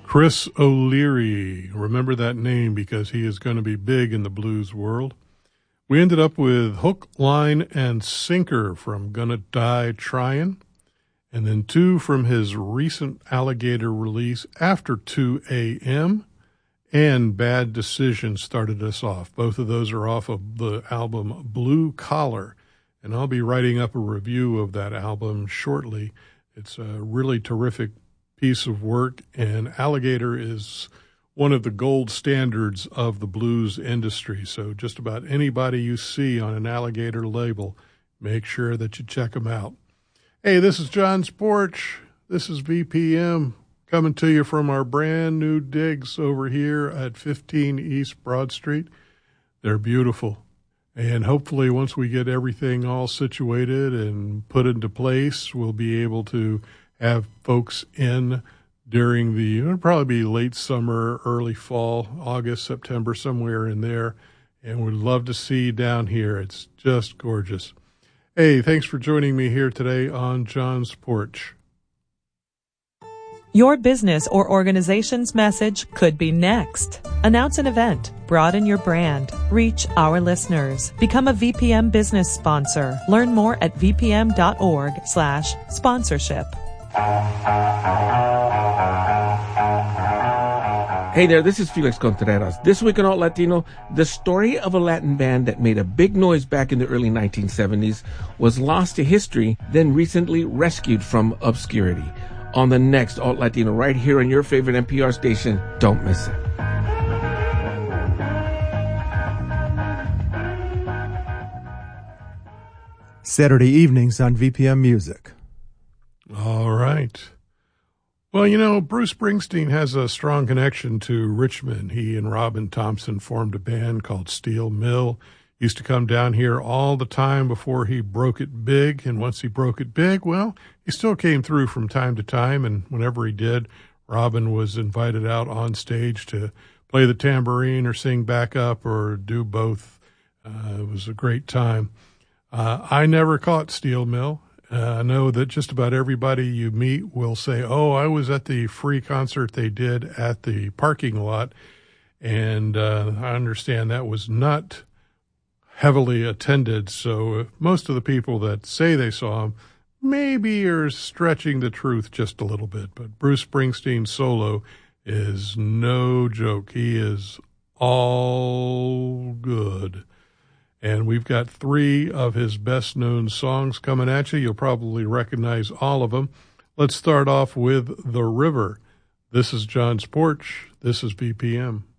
Chris O'Leary. Remember that name because he is going to be big in the blues world. We ended up with Hook, Line, and Sinker from Gonna Die Tryin', and then two from his recent Alligator release, After 2 a.m., and Bad Decision started us off. Both of those are off of the album Blue Collar, and I'll be writing up a review of that album shortly. It's a really terrific piece of work, and Alligator is one of the gold standards of the blues industry. So just about anybody you see on an Alligator label, make sure that you check them out. Hey, this is John's Porch. This is VPM coming to you from our brand new digs over here at 15 East Broad Street. They're beautiful. And hopefully once we get everything all situated and put into place, we'll be able to have folks in during it'll probably be late summer, early fall, August, September, somewhere in there. And we'd love to see you down here. It's just gorgeous. Hey, thanks for joining me here today on John's Porch. Your business or organization's message could be next. Announce an event. Broaden your brand. Reach our listeners. Become a VPM business sponsor. Learn more at vpm.org/sponsorship. Hey there, this is Felix Contreras. This week on Alt Latino, the story of a Latin band that made a big noise back in the early 1970s was lost to history, then recently rescued from obscurity. On the next Alt Latino, right here on your favorite NPR station. Don't miss it. Saturday evenings on VPM Music. All right. Well, you know, Bruce Springsteen has a strong connection to Richmond. He and Robin Thompson formed a band called Steel Mill. Used to come down here all the time before he broke it big. And once he broke it big, well, he still came through from time to time. And whenever he did, Robin was invited out on stage to play the tambourine or sing backup or do both. It was a great time. I never caught Steel Mill. I know that just about everybody you meet will say, oh, I was at the free concert they did at the parking lot. And I understand that was not heavily attended. So most of the people that say they saw him maybe are stretching the truth just a little bit. But Bruce Springsteen solo is no joke. He is all good. And we've got three of his best-known songs coming at you. You'll probably recognize all of them. Let's start off with The River. This is John's Porch. This is BPM.